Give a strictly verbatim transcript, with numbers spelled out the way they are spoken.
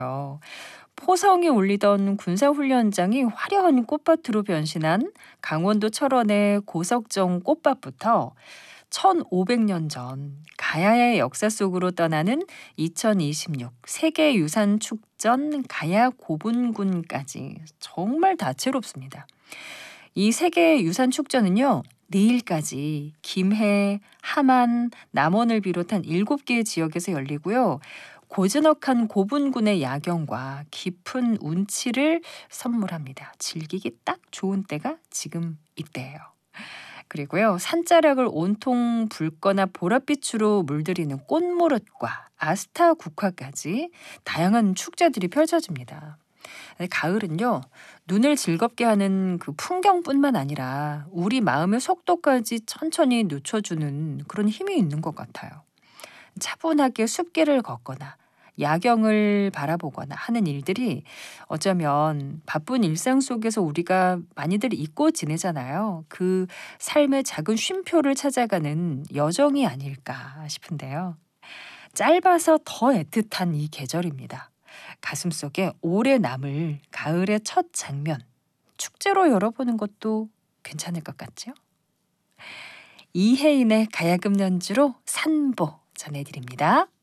포성이 울리던 군사훈련장이 화려한 꽃밭으로 변신한 강원도 철원의 고석정 꽃밭부터 천오백 년 전 가야의 역사 속으로 떠나는 이천이십육 세계유산축전 가야 고분군까지 정말 다채롭습니다. 이 세계유산축전은요, 내일까지 김해, 함안, 남원을 비롯한 일곱 개의 지역에서 열리고요. 고즈넉한 고분군의 야경과 깊은 운치를 선물합니다. 즐기기 딱 좋은 때가 지금 이때예요. 그리고요, 산자락을 온통 붉거나 보랏빛으로 물들이는 꽃무릇과 아스타 국화까지 다양한 축제들이 펼쳐집니다. 가을은요, 눈을 즐겁게 하는 그 풍경뿐만 아니라 우리 마음의 속도까지 천천히 늦춰주는 그런 힘이 있는 것 같아요. 차분하게 숲길을 걷거나 야경을 바라보거나 하는 일들이 어쩌면 바쁜 일상 속에서 우리가 많이들 잊고 지내잖아요. 그 삶의 작은 쉼표를 찾아가는 여정이 아닐까 싶은데요. 짧아서 더 애틋한 이 계절입니다. 가슴속에 오래 남을 가을의 첫 장면, 축제로 열어보는 것도 괜찮을 것 같죠? 이혜인의 가야금 연주로 산보 전해드립니다.